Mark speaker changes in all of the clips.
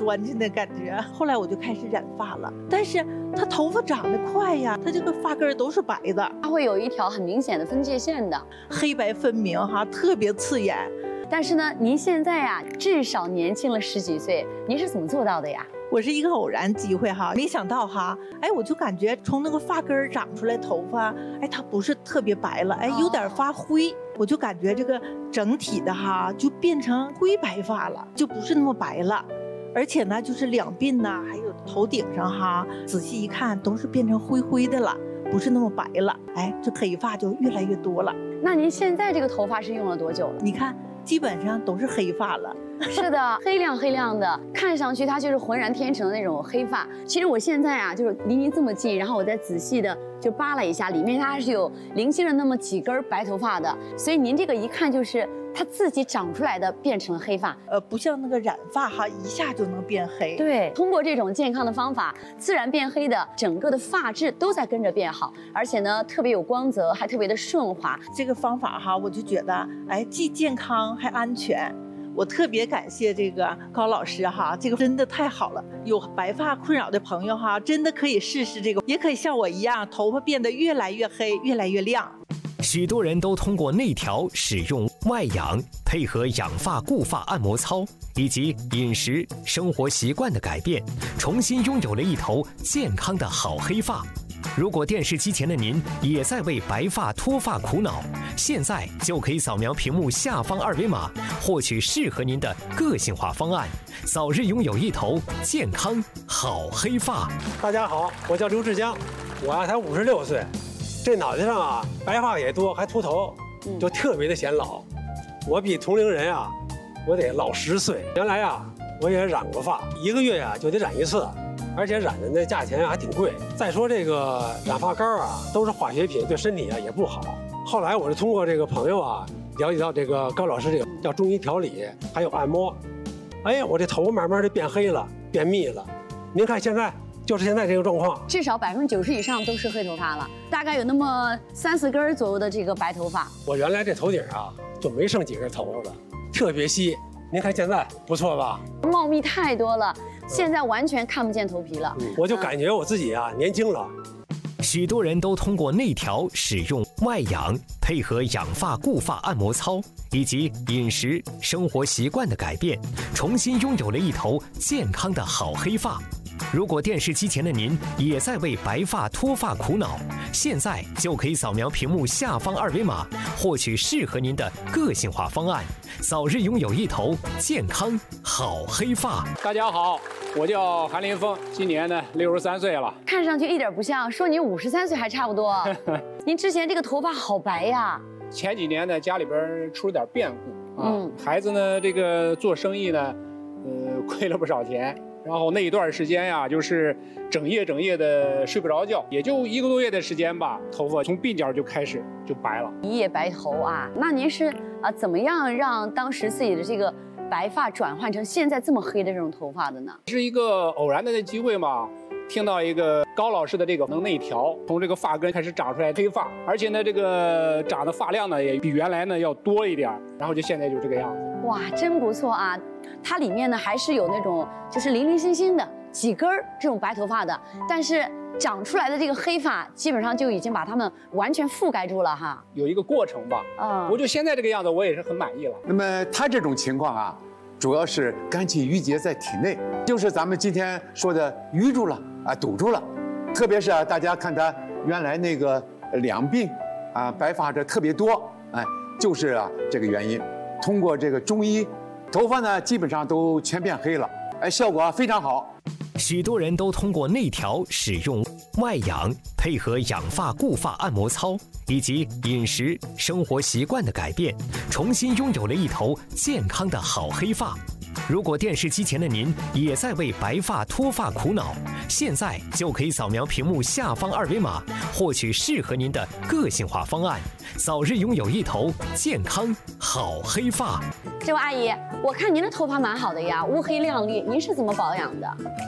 Speaker 1: 钻进的感觉。后来我就开始染发了，但是他头发长得快呀，他这个发根都是白的，
Speaker 2: 它会有一条很明显的分界线的，
Speaker 1: 黑白分明哈，特别刺眼。
Speaker 2: 但是呢，您现在呀，至少年轻了10几岁，您是怎么做到的呀？
Speaker 1: 我是一个偶然机会哈，没想到哈，哎，我就感觉从那个发根长出来头发，哎，它不是特别白了，哎，有点发灰，我就感觉这个整体的哈就变成灰白发了，就不是那么白了。而且呢，就是两鬓呐，还有头顶上哈，仔细一看都是变成灰灰的了，不是那么白了。哎，这黑发就越来越多了。
Speaker 2: 那您现在这个头发是用了多久了？
Speaker 1: 你看，基本上都是黑发了。
Speaker 2: 是的，黑亮黑亮的，看上去它就是浑然天成的那种黑发。其实我现在啊，就是离您这么近，然后我再仔细的就扒拉一下，里面它还是有零星的那么几根白头发的，所以您这个一看就是它自己长出来的，变成了黑发。
Speaker 1: 不像那个染发哈，一下就能变黑。
Speaker 2: 对，通过这种健康的方法，自然变黑的整个的发质都在跟着变好，而且呢特别有光泽，还特别的顺滑。
Speaker 1: 这个方法哈，我就觉得哎，既健康还安全。我特别感谢这个高老师哈，这个真的太好了。有白发困扰的朋友哈，真的可以试试这个，也可以像我一样，头发变得越来越黑，越来越亮。
Speaker 3: 许多人都通过内调、使用外养，配合养发固发按摩操以及饮食生活习惯的改变，重新拥有了一头健康的好黑发。如果电视机前的您也在为白发脱发苦恼，现在就可以扫描屏幕下方2维码，获取适合您的个性化方案，早日拥有一头健康好黑发。
Speaker 4: 大家好，我叫刘志江，我才56岁，这脑袋上啊白发也多，还秃头，就特别的显老。我比同龄人啊，我得老10岁。原来啊，我也染过发，1个月呀就得染1次。而且染的那价钱还挺贵。再说这个染发膏啊，都是化学品，对身体啊也不好。后来我是通过这个朋友啊，了解到这个高老师这个叫中医调理，还有按摩。哎，我这头慢慢的变黑了，变密了。您看现在就是现在这个状况，
Speaker 2: 至少90%以上都是黑头发了，大概有那么3、4根左右的这个白头发。
Speaker 4: 我原来这头顶啊就没剩几根头发了，特别稀。您看现在不错吧？
Speaker 2: 茂密太多了，现在完全看不见头皮了。
Speaker 4: 我就感觉我自己啊年轻了。
Speaker 3: 许多人都通过内调、使用外养，配合养发固发按摩操以及饮食生活习惯的改变，重新拥有了一头健康的好黑发。如果电视机前的您也在为白发脱发苦恼，现在就可以扫描屏幕下方2维码，获取适合您的个性化方案，早日拥有一头健康好黑发。
Speaker 5: 大家好，我叫韩林峰，今年呢63岁了。
Speaker 2: 看上去一点不像，说你53岁还差不多。您之前这个头发好白呀。
Speaker 5: 前几年呢，家里边出了点变故啊，孩子呢这个做生意呢，亏了不少钱。然后那一段时间呀，就是整夜的睡不着觉，也就1个多月的时间吧，头发从鬓角就开始就白了，
Speaker 2: 一夜白头啊！那您是怎么样让当时自己的这个白发转换成现在这么黑的这种头发的呢？
Speaker 5: 是一个偶然的机会嘛，听到一个高老师的这个能内调，从这个发根开始长出来黑发，而且呢这个长的发量呢也比原来呢要多一点，然后就现在就这个样子。
Speaker 2: 哇，真不错啊！它里面呢还是有那种就是零零星星的几根这种白头发的，但是长出来的这个黑发基本上就已经把它们完全覆盖住了哈。
Speaker 5: 有一个过程吧，我就现在这个样子，我也是很满意了。
Speaker 6: 那么他这种情况啊，主要是肝气郁结在体内，就是咱们今天说的淤住了啊，堵住了。特别是啊，大家看他原来那个两鬓啊白发这特别多，哎，就是啊这个原因。通过这个中医，头发呢基本上都全变黑了，哎，效果非常好。
Speaker 3: 许多人都通过内调、使用外养，配合养发固发按摩操以及饮食生活习惯的改变，重新拥有了一头健康的好黑发。如果电视机前的您也在为白发脱发苦恼，现在就可以扫描屏幕下方2维码，获取适合您的个性化方案，早日拥有一头健康好黑发。
Speaker 2: 这位阿姨，我看您的头发蛮好的呀，乌黑亮丽，您是怎么保养的？
Speaker 7: 哎呀，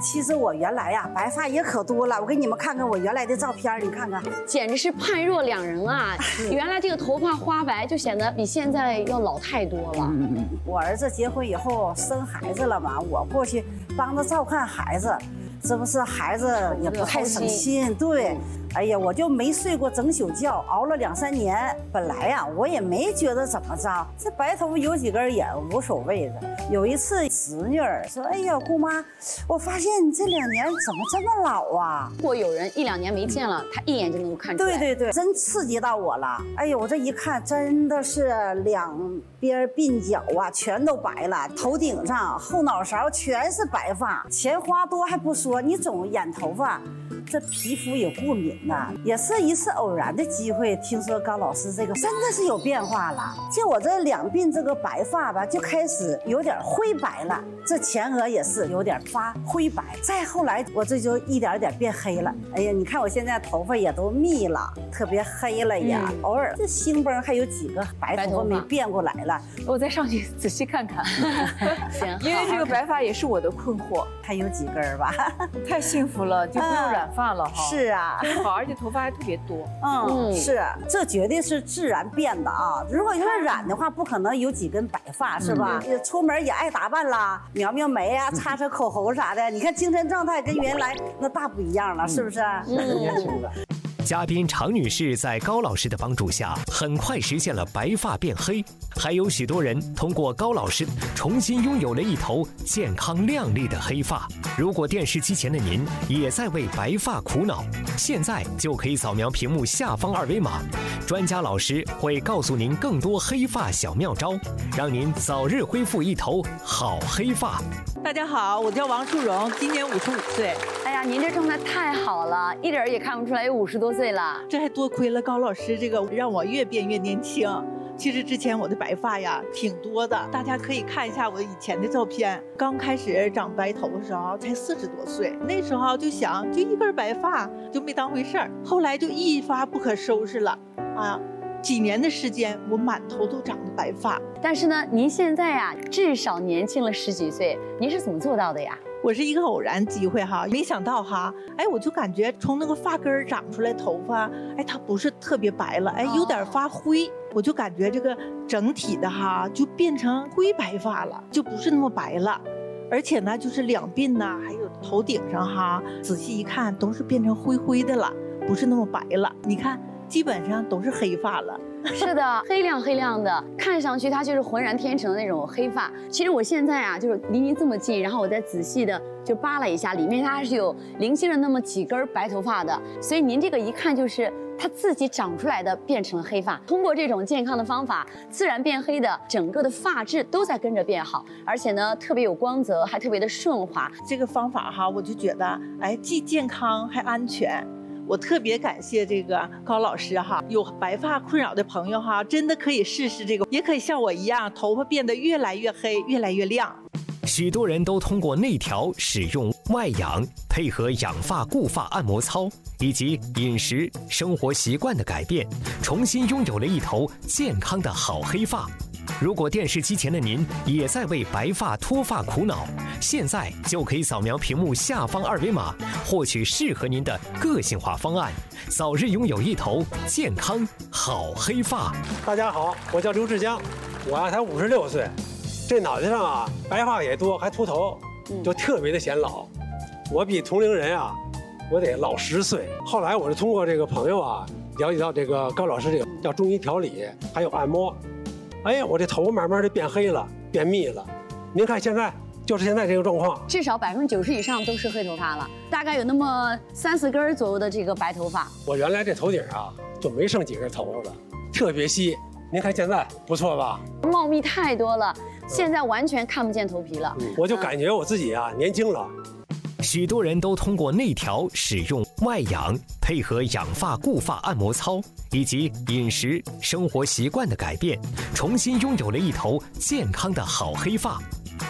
Speaker 7: 其实我原来呀，白发也可多了。我给你们看看我原来的照片，你看看，
Speaker 2: 简直是判若两人啊！原来这个头发花白就显得比现在要老太多了。
Speaker 7: 我儿子结婚以后生孩子了嘛，我过去帮他照看孩子，这不是孩子也不太省心，对。哎呀，我就没睡过整宿觉，熬了2、3年。本来呀，我也没觉得怎么着，这白头发有几根也无所谓的。有一次，侄女儿说：“哎呀，姑妈，我发现你这2年怎么这么老啊？”
Speaker 2: 如果有人1、2年没见了，他一眼就能够看出来。
Speaker 7: 对，真刺激到我了。哎呀，我这一看，真的是2边鬓角啊，全都白了，头顶上、后脑勺全是白发，钱花多还不说，你总染头发。这皮肤也过敏呐，也是一次偶然的机会，听说高老师这个真的是有变化了，就我这2鬓这个白发吧，就开始有点灰白了，这前额也是有点发灰白，再后来我这就一点点变黑了。哎呀，你看我现在头发也都密了，特别黑了也，偶尔这星崩还有几个白头发没变过来了，
Speaker 8: 我再上去仔细看看。
Speaker 2: 行，
Speaker 8: 因为这个白发也是我的困惑，
Speaker 7: 还有几根吧。
Speaker 8: 太幸福了，就不用染发了哈。
Speaker 7: 是啊，
Speaker 8: 好，而且头发还特别多。
Speaker 7: 是，这绝对是自然变的啊！如果要是染的话，不可能有几根白发，是吧？出门也爱打扮啦，描描眉啊，擦擦口红啥的。你看精神状态跟原来那大不一样了，是不是？
Speaker 6: 年轻了。
Speaker 3: 嘉宾常女士在高老师的帮助下，很快实现了白发变黑，还有许多人通过高老师重新拥有了一头健康亮丽的黑发。如果电视机前的您也在为白发苦恼，现在就可以扫描屏幕下方2维码，专家老师会告诉您更多黑发小妙招，让您早日恢复一头好黑发。
Speaker 1: 大家好，我叫王淑荣，今年55岁。
Speaker 2: 哎呀，您这状态太好了，一点也看不出来有50多岁了。
Speaker 1: 这还多亏了高老师这个，让我越变越年轻。其实之前我的白发呀挺多的，大家可以看一下我以前的照片。刚开始长白头的时候才40多岁，那时候就想就一根白发就没当回事儿，后来就一发不可收拾了啊。几年的时间，我满头都长的白发。
Speaker 2: 但是呢，您现在呀，至少年轻了10几岁，您是怎么做到的呀？
Speaker 1: 我是一个偶然机会哈，没想到哈，哎，我就感觉从那个发根长出来头发，哎，它不是特别白了，哎，有点发灰，我就感觉这个整体的哈就变成灰白发了，就不是那么白了。而且呢，就是2鬓呐，还有头顶上哈，仔细一看都是变成灰灰的了，不是那么白了。你看。基本上都是黑发了，
Speaker 2: 是的，黑亮的，看上去它就是浑然天成的那种黑发。其实我现在啊，就是离您这么近，然后我再仔细的就扒拉一下，里面它还是有零星的那么几根白头发的，所以您这个一看就是它自己长出来的，变成了黑发。通过这种健康的方法，自然变黑的整个的发质都在跟着变好，而且呢特别有光泽，还特别的顺滑。
Speaker 1: 这个方法哈，我就觉得哎，既健康还安全。我特别感谢这个高老师哈，有白发困扰的朋友哈，真的可以试试这个，也可以像我一样，头发变得越来越黑，越来越亮。
Speaker 3: 许多人都通过内调、使用外养，配合养发固发按摩操，以及饮食、生活习惯的改变，重新拥有了一头健康的好黑发。如果电视机前的您也在为白发脱发苦恼，现在就可以扫描屏幕下方2维码，获取适合您的个性化方案，早日拥有一头健康好黑发。
Speaker 4: 大家好，我叫刘志江，我才56岁，这脑袋上啊白发也多，还秃头，就特别的显老。我比同龄人啊，我得老10岁。后来我是通过这个朋友啊，了解到这个高老师这个叫中医调理，还有按摩。哎，我这头慢慢的变黑了，变密了。您看现在就是现在这个状况，
Speaker 2: 至少90%以上都是黑头发了，大概有那么3、4根左右的这个白头发。
Speaker 4: 我原来这头顶啊就没剩几根头发了，特别稀。您看现在不错吧？
Speaker 2: 茂密太多了，现在完全看不见头皮了。
Speaker 4: 我就感觉我自己啊年轻了。
Speaker 3: 许多人都通过内调、使用外养，配合养发固发按摩操，以及饮食、生活习惯的改变，重新拥有了一头健康的好黑发。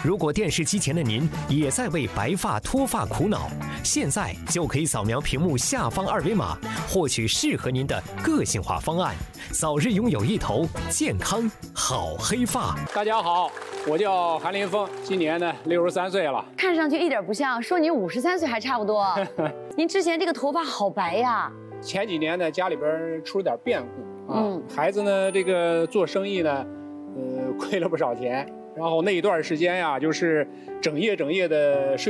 Speaker 3: 如果电视机前的您也在为白发脱发苦恼，现在就可以扫描屏幕下方2维码，获取适合您的个性化方案，早日拥有一头健康好黑发。
Speaker 5: 大家好，我叫韩林峰，今年呢63岁了，
Speaker 2: 看上去一点不像，说你53岁还差不多。您之前这个头发好白呀。
Speaker 5: 前几年呢家里边出了点变故啊，孩子呢这个做生意呢，亏了不少钱。然后那一段时间呀，就是整夜的睡